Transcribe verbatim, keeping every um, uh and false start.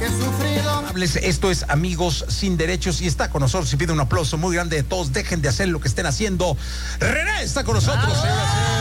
Esto es Amigos Sin Derechos y está con nosotros y pide un aplauso muy grande de todos. Dejen de hacer lo que estén haciendo. René está con nosotros. ¡Ah!